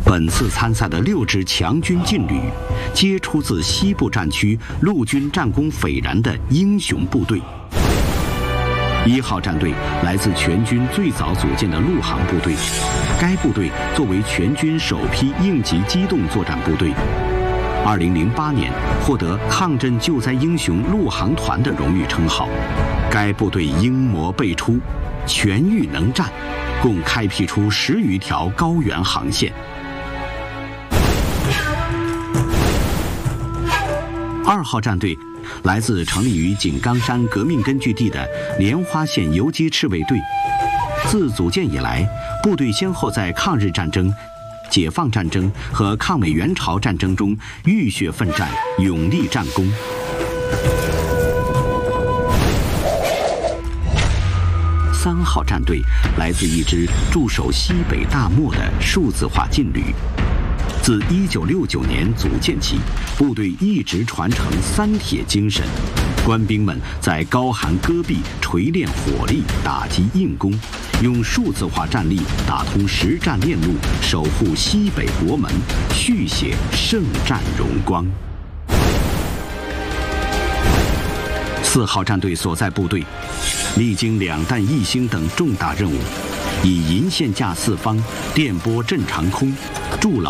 本次参赛的6支强军劲旅，皆出自西部战区陆军战功斐然的英雄部队。1号战队来自全军最早组建的陆航部队，该部队作为全军首批应急机动作战部队，2008年获得抗震救灾英雄陆航团的荣誉称号。该部队英模辈出，全域能战，共开辟出10余条高原航线。2号战队来自成立于井冈山革命根据地的莲花县游击赤卫队。自组建以来，部队先后在抗日战争、解放战争和抗美援朝战争中浴血奋战，勇立战功。3号战队来自一支驻守西北大漠的数字化劲旅。自1969年组建起，部队一直传承3铁精神，官兵们在高寒戈壁锤炼火力，打击硬攻，用数字化战力打通实战链路，守护西北国门，续写圣战荣光。4号战队所在部队，历经2弹1星等重大任务，以银线架四方、电波震长空、筑牢